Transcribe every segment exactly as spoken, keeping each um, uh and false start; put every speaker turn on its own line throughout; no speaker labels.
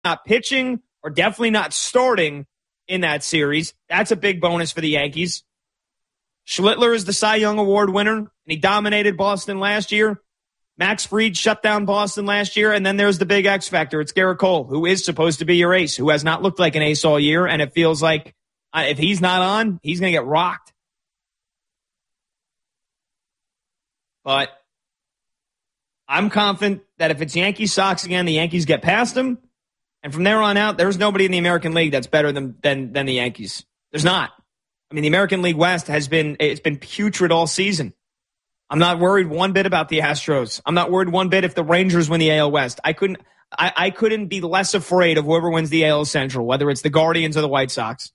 not pitching or definitely not starting in that series. That's a big bonus for the Yankees. Schlittler is the Cy Young Award winner, and he dominated Boston last year. Max Fried shut down Boston last year, and then there's the big X factor. It's Gerrit Cole, who is supposed to be your ace, who has not looked like an ace all year, and it feels like uh, if he's not on, he's going to get rocked. But I'm confident that if it's Yankees-Sox again, the Yankees get past them. And from there on out, there's nobody in the American League that's better than, than, than the Yankees. There's not. I mean, the American League West has been, it's been putrid all season. I'm not worried one bit about the Astros. I'm not worried one bit if the Rangers win the A L West. I couldn't, I, I couldn't be less afraid of whoever wins the A L Central, whether it's the Guardians or the White Sox.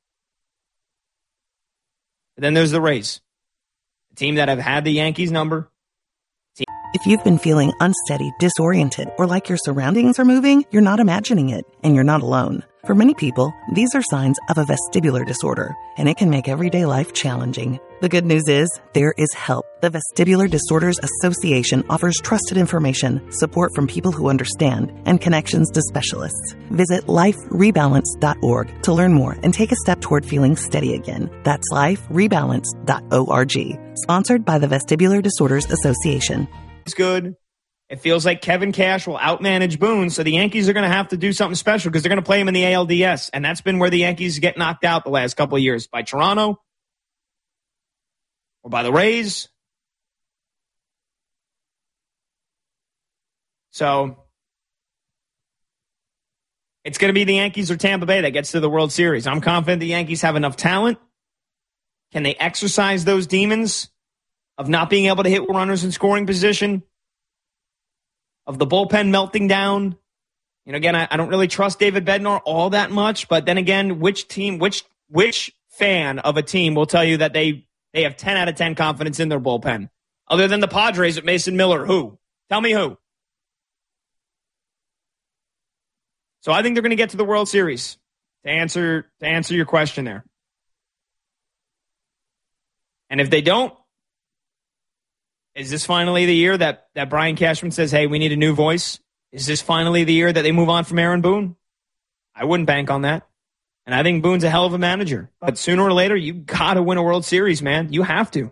But then there's the Rays, the team that have had the Yankees number.
If you've been feeling unsteady, disoriented, or like your surroundings are moving, you're not imagining it, and you're not alone. For many people, these are signs of a vestibular disorder, and it can make everyday life challenging. The good news is, there is help. The Vestibular Disorders Association offers trusted information, support from people who understand, and connections to specialists. Visit life rebalance dot org to learn more and take a step toward feeling steady again. That's life rebalance dot org. Sponsored by the Vestibular Disorders Association.
It's good. It feels like Kevin Cash will outmanage Boone, so the Yankees are going to have to do something special because they're going to play him in the A L D S, and that's been where the Yankees get knocked out the last couple of years, by Toronto or by the Rays. So it's going to be the Yankees or Tampa Bay that gets to the World Series. I'm confident the Yankees have enough talent. Can they exercise those demons of not being able to hit runners in scoring position, of the bullpen melting down? You know, again, I, I don't really trust David Bednar all that much, but then again, which team, which which fan of a team will tell you that they, they have ten out of ten confidence in their bullpen? Other than the Padres with Mason Miller, who? Tell me who. So I think they're going to get to the World Series, to answer to answer your question there. And if they don't, is this finally the year that, that Brian Cashman says, hey, we need a new voice? Is this finally the year that they move on from Aaron Boone? I wouldn't bank on that. And I think Boone's a hell of a manager. But sooner or later, you got to win a World Series, man. You have to.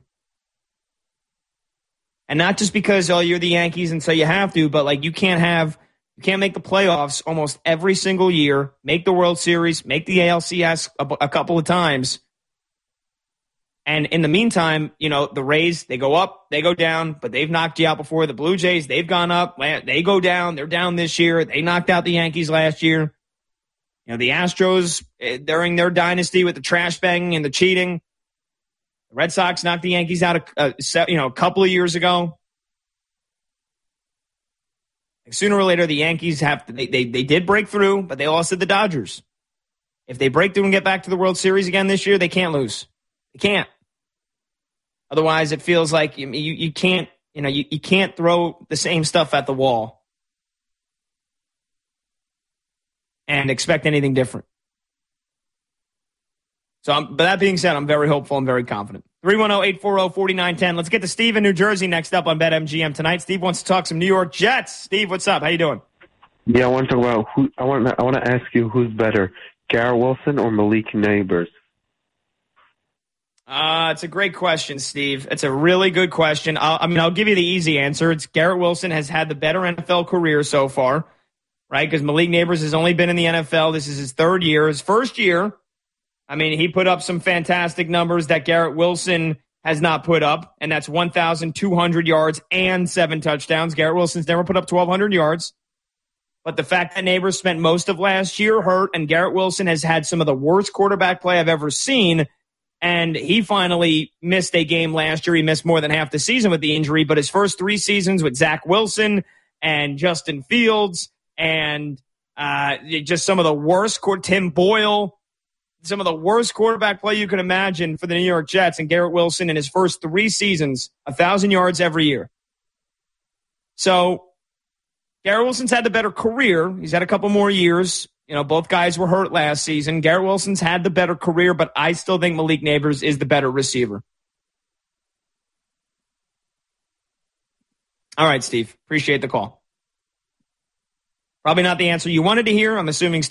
And not just because, oh, you're the Yankees and so you have to, but like you can't have, you can't make the playoffs almost every single year, make the World Series, make the A L C S a, a couple of times. And in the meantime, you know, the Rays, they go up, they go down, but they've knocked you out before. The Blue Jays, they've gone up, they go down, they're down this year. They knocked out the Yankees last year. You know, the Astros, during their dynasty with the trash banging and the cheating, the Red Sox knocked the Yankees out, a, a, you know, a couple of years ago. Sooner or later, the Yankees have to, they, they, they did break through, but they lost to the Dodgers. If they break through and get back to the World Series again this year, they can't lose. They can't. Otherwise, it feels like you, you, you can't, you know, you, you can't throw the same stuff at the wall and expect anything different. So, I'm, but that being said, I'm very hopeful and very confident. three one zero, eight four zero, four nine one zero. Let's get to Steve in New Jersey next up on BetMGM tonight. Steve wants to talk some New York Jets. Steve, what's up? How you doing?
Yeah, I want to talk about who. I want. I want to ask you who's better, Garrett Wilson or Malik Neighbors?
Uh, it's a great question, Steve. It's a really good question. I'll, I mean, I'll give you the easy answer. It's Garrett Wilson has had the better N F L career so far, right? Because Malik Neighbors has only been in the N F L. This is his third year. His first year, I mean, he put up some fantastic numbers that Garrett Wilson has not put up, and that's one thousand two hundred yards and seven touchdowns. Garrett Wilson's never put up twelve hundred yards. But the fact that Neighbors spent most of last year hurt, and Garrett Wilson has had some of the worst quarterback play I've ever seen, and he finally missed a game last year. He missed more than half the season with the injury, but his first three seasons with Zach Wilson and Justin Fields and uh, just some of the worst, Tim Boyle, some of the worst quarterback play you can imagine for the New York Jets, and Garrett Wilson in his first three seasons, one thousand yards every year. So Garrett Wilson's had the better career. He's had a couple more years. You know, both guys were hurt last season. Garrett Wilson's had the better career, but I still think Malik Neighbors is the better receiver. All right, Steve. Appreciate the call. Probably not the answer you wanted to hear. I'm assuming